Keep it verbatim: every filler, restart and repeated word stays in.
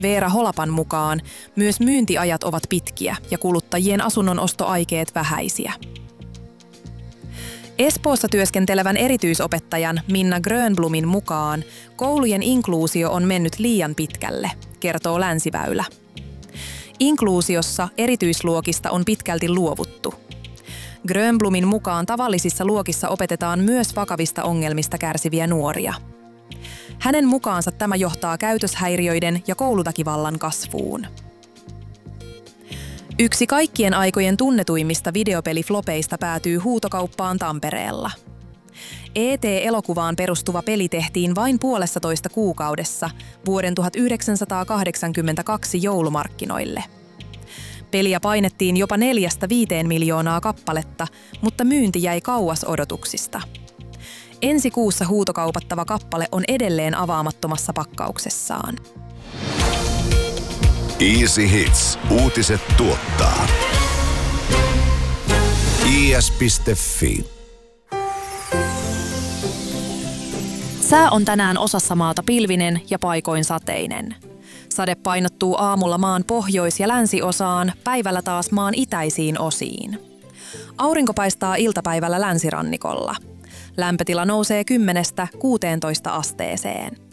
Veera Holapan mukaan myös myyntiajat ovat pitkiä ja kuluttajien asunnon ostoaikeet vähäisiä. Espoossa työskentelevän erityisopettajan Minna Grönblumin mukaan koulujen inkluusio on mennyt liian pitkälle, kertoo Länsiväylä. Inkluusiossa erityisluokista on pitkälti luovuttu. Grönblumin mukaan tavallisissa luokissa opetetaan myös vakavista ongelmista kärsiviä nuoria. Hänen mukaansa tämä johtaa käytöshäiriöiden ja kouluväkivallan kasvuun. Yksi kaikkien aikojen tunnetuimmista videopeliflopeista päätyy huutokauppaan Tampereella. E T-elokuvaan perustuva peli tehtiin vain puolessatoista kuukaudessa vuoden tuhatyhdeksänsataakahdeksankymmentäkaksi joulumarkkinoille. Peliä painettiin jopa neljästä viiteen miljoonaa kappaletta, mutta myynti jäi kauas odotuksista. Ensi kuussa huutokaupattava kappale on edelleen avaamattomassa pakkauksessaan. Easy Hits. Uutiset tuottaa. i s piste f i Sää on tänään osassa maata pilvinen ja paikoin sateinen. Sade painottuu aamulla maan pohjois- ja länsiosaan, päivällä taas maan itäisiin osiin. Aurinko paistaa iltapäivällä länsirannikolla. Lämpötila nousee kymmenestä kuuteentoista asteeseen.